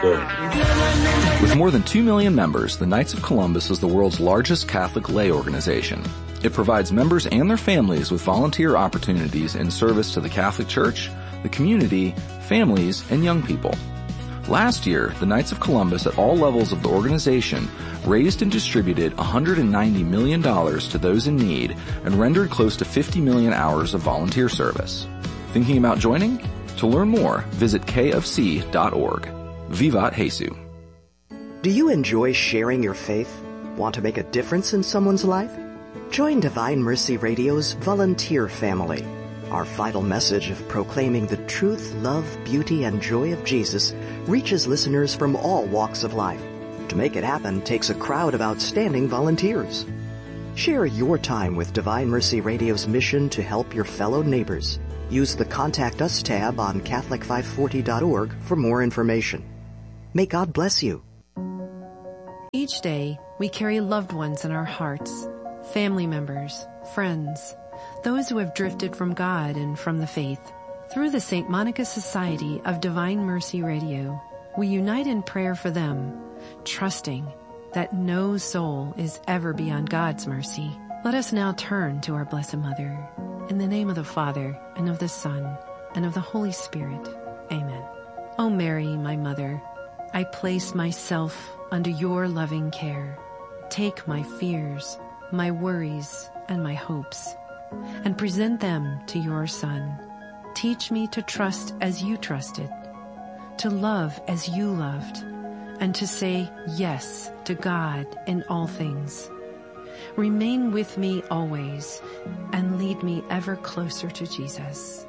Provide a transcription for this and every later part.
With more than 2 million members, the Knights of Columbus is the world's largest Catholic lay organization. It provides members and their families with volunteer opportunities in service to the Catholic Church, the community, families, and young people. Last year, the Knights of Columbus at all levels of the organization raised and distributed $190 million to those in need and rendered close to 50 million hours of volunteer service. Thinking about joining? To learn more, visit kofc.org. Vivat Jesu. Do you enjoy sharing your faith? Want to make a difference in someone's life? Join Divine Mercy Radio's volunteer family. Our vital message of proclaiming the truth, love, beauty, and joy of Jesus reaches listeners from all walks of life. To make it happen takes a crowd of outstanding volunteers. Share your time with Divine Mercy Radio's mission to help your fellow neighbors. Use the Contact Us tab on Catholic540.org for more information. May God bless you. Each day, we carry loved ones in our hearts, family members, friends, those who have drifted from God and from the faith. Through the St. Monica Society of Divine Mercy Radio, we unite in prayer for them, trusting that no soul is ever beyond God's mercy. Let us now turn to our Blessed Mother. In the name of the Father, and of the Son, and of the Holy Spirit. Amen. O Mary, my Mother, I place myself under your loving care. Take my fears, my worries, and my hopes, and present them to your Son. Teach me to trust as you trusted, to love as you loved, and to say yes to God in all things. Remain with me always, and lead me ever closer to Jesus.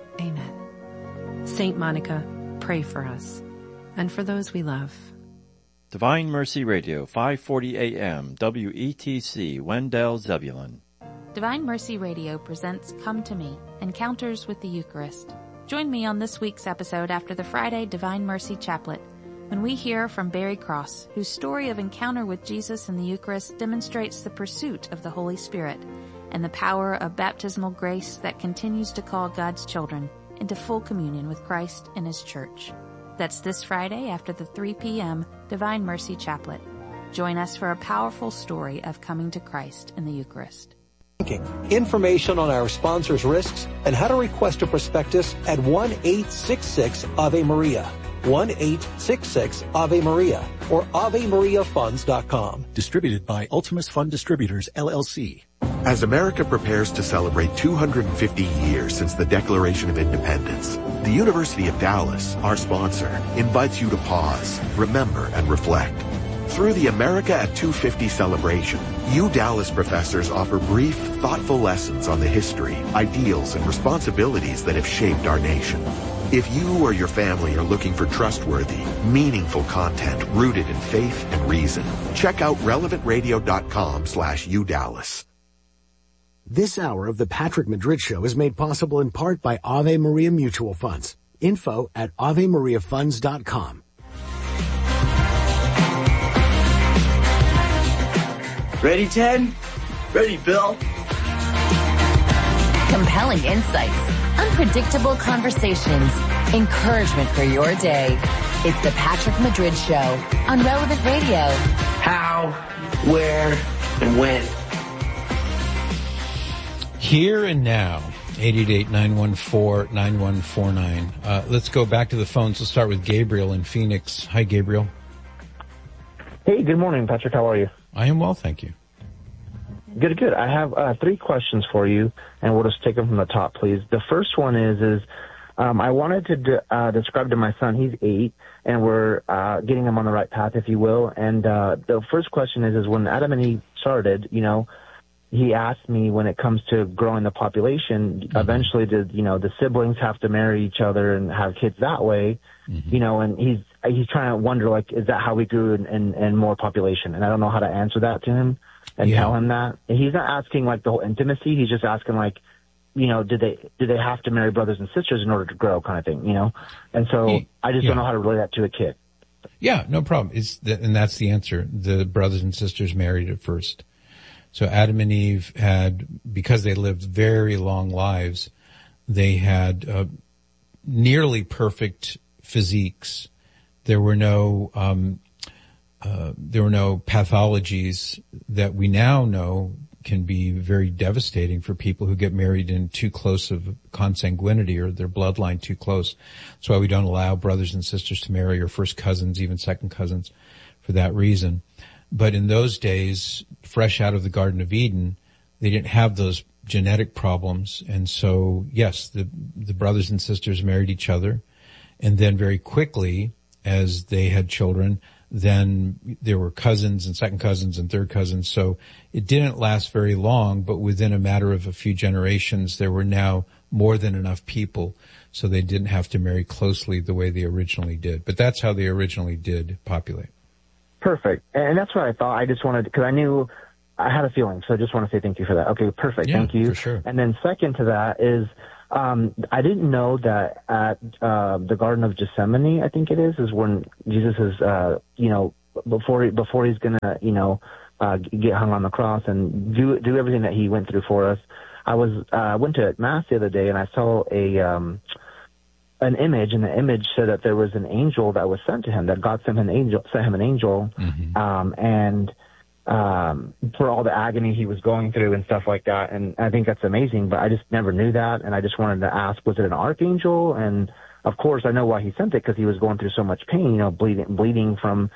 Amen. Saint Monica, pray for us, and for those we love. Divine Mercy Radio, 540 AM, WETC, Wendell, Zebulon. Divine Mercy Radio presents Come to Me, Encounters with the Eucharist. Join me on this week's episode after the Friday Divine Mercy Chaplet, when we hear from Barry Cross, whose story of encounter with Jesus in the Eucharist demonstrates the pursuit of the Holy Spirit and the power of baptismal grace that continues to call God's children into full communion with Christ and His Church. That's this Friday after the 3 p.m. Divine Mercy Chaplet. Join us for a powerful story of coming to Christ in the Eucharist. Information on our sponsors' risks and how to request a prospectus at 1-866-AVE-MARIA. 1-866-AVE-MARIA or AveMariaFunds.com. Distributed by Ultimus Fund Distributors, LLC. As America prepares to celebrate 250 years since the Declaration of Independence, the University of Dallas, our sponsor, invites you to pause, remember, and reflect. Through the America at 250 celebration, Dallas professors offer brief, thoughtful lessons on the history, ideals, and responsibilities that have shaped our nation. If you or your family are looking for trustworthy, meaningful content rooted in faith and reason, check out relevantradio.com/UDallas. This hour of the Patrick Madrid Show is made possible in part by Ave Maria Mutual Funds. Info at AveMariaFunds.com. Ready, Ted? Ready, Bill? Compelling insights, unpredictable conversations, encouragement for your day. It's the Patrick Madrid Show on Relevant Radio. How, where, and when? Here and now, 888-914-9149. Let's go back to the phones. Let's start with Gabriel in Phoenix. Hi, Gabriel. Hey, good morning, Patrick. How are you? I am well, thank you. Good. I have 3 questions for you, and we'll just take them from the top, please. The first one is I wanted to describe to my son, he's 8, and we're getting him on the right path, if you will. And the first question is when Adam and Eve started, he asked me when it comes to growing the population, eventually did, the siblings have to marry each other and have kids that way, and he's trying to wonder, is that how we grew in more population? And I don't know how to answer that to him and tell him that. And he's not asking, the whole intimacy. He's just asking, did they have to marry brothers and sisters in order to grow kind of thing, And so I just don't know how to relate that to a kid. Yeah, no problem. And that's the answer. The brothers and sisters married at first. So Adam and Eve had, because they lived very long lives, they had nearly perfect physiques. There were no pathologies that we now know can be very devastating for people who get married in too close of consanguinity or their bloodline too close. That's why we don't allow brothers and sisters to marry, or first cousins, even second cousins, for that reason. But in those days, fresh out of the Garden of Eden, they didn't have those genetic problems. And so, yes, the brothers and sisters married each other. And then very quickly, as they had children, then there were cousins and second cousins and third cousins. So it didn't last very long, but within a matter of a few generations, there were now more than enough people. So they didn't have to marry closely the way they originally did. But that's how they originally did populate. Perfect. And that's what I thought. I just wanted, because I knew, I had a feeling, so I just want to say thank you for that. Okay, perfect. Yeah, thank you. For sure. And then second to that is, I didn't know that at the Garden of Gethsemane, I think it is when Jesus is, before he's gonna, get hung on the cross and do everything that he went through for us. I went to Mass the other day and I saw an image, and the image said that there was an angel that was sent to him, that God sent him an angel, and for all the agony he was going through and stuff like that. And I think that's amazing, but I just never knew that. And I just wanted to ask, was it an archangel? And of course I know why he sent it, because he was going through so much pain, bleeding from,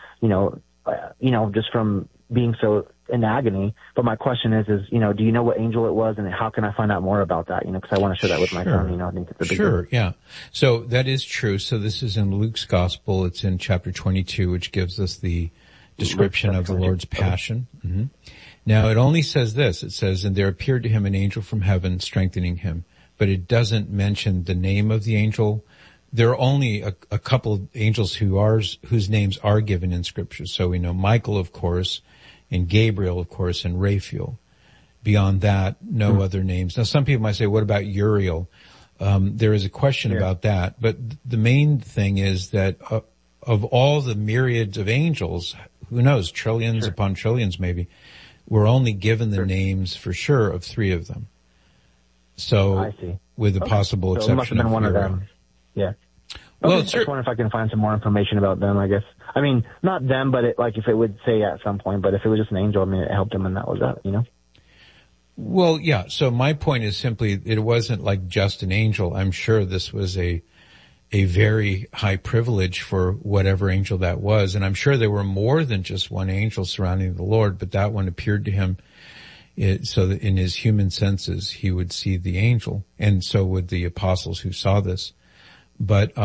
just from being so in agony. But my question is, do you know what angel it was, and how can I find out more about that? Because I want to share that with my son. I think it's a big deal. Yeah. So that is true. So this is in Luke's Gospel. It's in chapter 22, which gives us the description of the Lord's passion. Mm-hmm. Now it only says this. It says, and there appeared to him an angel from heaven strengthening him. But it doesn't mention the name of the angel. There are only a couple of angels whose names are given in Scripture. So we know Michael, of course, and Gabriel, of course, and Raphael. Beyond that, no other names. Now some people might say, what about Uriel? There is a question about that. But the main thing is that of all the myriads of angels, who knows, trillions upon trillions maybe, we're only given the names for sure of 3 of them. So, I see. With the possible exception it must have been one of them. Yeah. Well, I just wonder if I can find some more information about them, I guess. I mean, not them, but if it would say at some point, but if it was just an angel, it helped him, and that was that, Well, yeah. So my point is simply, it wasn't like just an angel. I'm sure this was a very high privilege for whatever angel that was. And I'm sure there were more than just one angel surrounding the Lord, but that one appeared to him so that in his human senses, he would see the angel. And so would the apostles who saw this. But,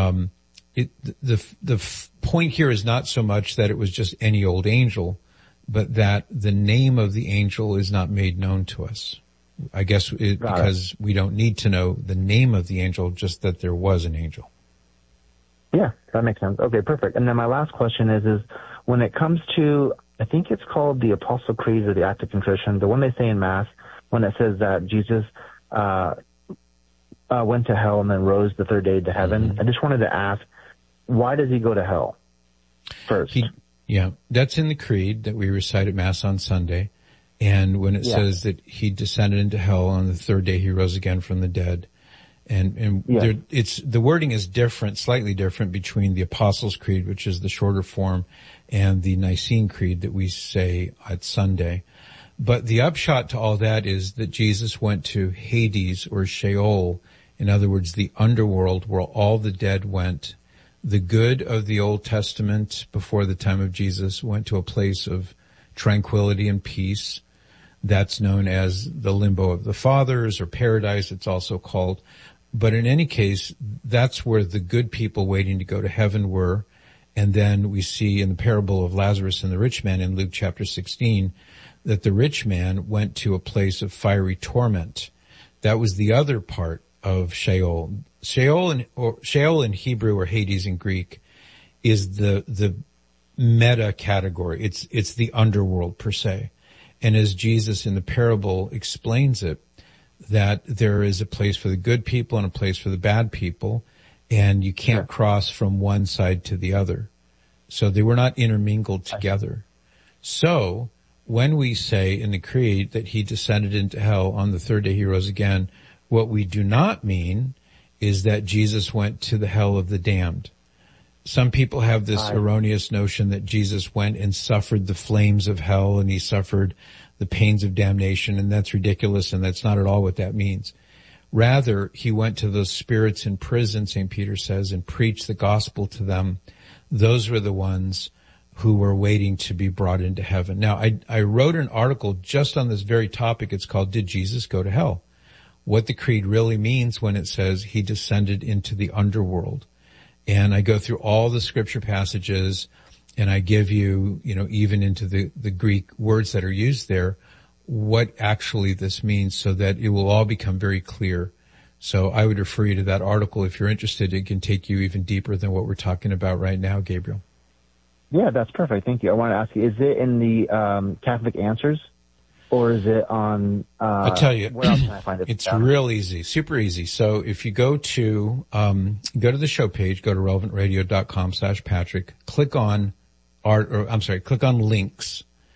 the point here is not so much that it was just any old angel, but that the name of the angel is not made known to us. I guess because we don't need to know the name of the angel, just that there was an angel. Yeah, that makes sense. Okay, perfect. And then my last question is when it comes to, I think it's called the Apostle Creed or the Act of Contrition, the one they say in Mass, when it says that Jesus went to hell and then rose the third day to heaven. Mm-hmm. I just wanted to ask, why does he go to hell first? That's in the Creed that we recite at Mass on Sunday. And when it says that he descended into hell on the third day, he rose again from the dead. The wording is different, slightly different between the Apostles' Creed, which is the shorter form, and the Nicene Creed that we say at Sunday. But the upshot to all that is that Jesus went to Hades or Sheol, in other words, the underworld where all the dead went. The good of the Old Testament before the time of Jesus went to a place of tranquility and peace. That's known as the limbo of the fathers, or paradise, it's also called. But in any case, that's where the good people waiting to go to heaven were. And then we see in the parable of Lazarus and the rich man in Luke chapter 16 that the rich man went to a place of fiery torment. That was the other part of Sheol. Sheol in Hebrew, or Hades in Greek, is the meta category. It's the underworld per se. And as Jesus in the parable explains it, that there is a place for the good people and a place for the bad people, and you can't cross from one side to the other. So they were not intermingled together. So when we say in the Creed that he descended into hell on the third day he rose again, what we do not mean is that Jesus went to the hell of the damned. Some people have this erroneous notion that Jesus went and suffered the flames of hell and he suffered the pains of damnation, and that's ridiculous, and that's not at all what that means. Rather, he went to those spirits in prison, St. Peter says, and preached the gospel to them. Those were the ones who were waiting to be brought into heaven. Now, I wrote an article just on this very topic. It's called, Did Jesus Go to Hell? What the creed really means when it says he descended into the underworld. And I go through all the scripture passages, and I give you, even into the Greek words that are used there, what actually this means, so that it will all become very clear. So I would refer you to that article if you're interested. It can take you even deeper than what we're talking about right now, Gabriel. Yeah, that's perfect. Thank you. I want to ask you, is it in the Catholic Answers, or is it on I'll tell you, where else can I find it? It's real easy, super easy. So if you go to the show page, go to relevantradio.com/Patrick, click on click on links,